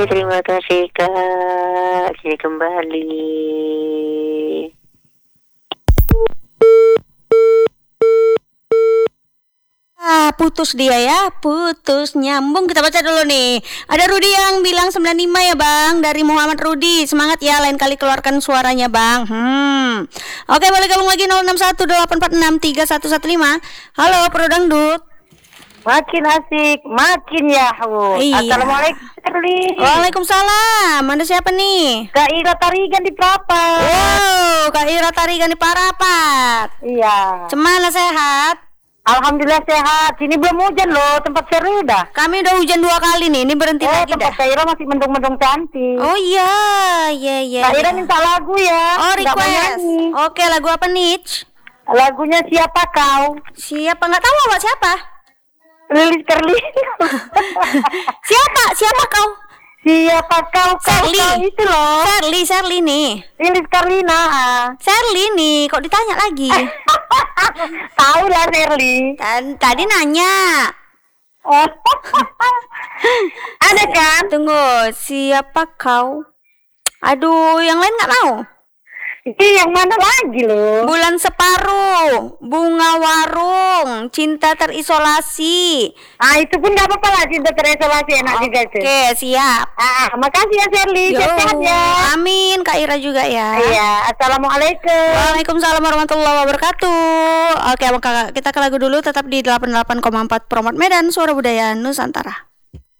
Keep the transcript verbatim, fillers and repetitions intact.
Terima kasih Kak, saya kembali. Ah, putus dia ya, putus nyambung. Kita baca dulu nih. Ada Rudi yang bilang sembilan puluh lima ya Bang, dari Muhammad Rudi. Semangat ya, lain kali keluarkan suaranya Bang. Hmm. Oke, boleh gabung lagi nol enam satu delapan empat enam tiga satu satu lima. Halo Pro Dangdut. Makin asik, makin yahoo. Iya. Assalamualaikum. Waalaikumsalam. Ada siapa nih? Kak Ira Tarigan di Prapa. Wow, Kak Ira Tarigan di Parapat. Iya. Cemana sehat? Alhamdulillah sehat. Sini belum hujan loh, tempat Seri udah. Kami udah hujan dua kali nih, ini berhenti Oh, lagi tempat dah. Kak Ira masih mendung-mendung cantik. Oh iya, iya iya. Kak Ira iya. minta lagu ya. Oh, Nggak mau request. nyanyi. Oke, lagu apa nih? Lagunya Siapa Kau? Siapa? Nggak tahu Mbak siapa? Lilis Kerli. Siapa? Siapa kau? Siapa kau? Kau, Sherly. kau itu loh. Sherly, Sherly nih. Lilis Karlina. Sherly nih, kok ditanya lagi? Tahu lah Sherly. Kan tadi nanya. Oh. Ada kan? Tunggu, siapa kau? Aduh, yang lain nggak mau. Ini yang mana lagi loh? Bulan separuh, bunga warung, cinta terisolasi. Ah itu pun nggak apa-apa lah, cinta terisolasi enak juga itu. Oke, siap. Ah, makasih ya Sherly, Yo, sehat ya. amin, Kak Ira juga ya. Iya, assalamualaikum. Waalaikumsalam warahmatullahi wabarakatuh. Oke, maka kita ke lagu dulu, tetap di delapan puluh delapan koma empat Promot Medan, Suara Budaya Nusantara.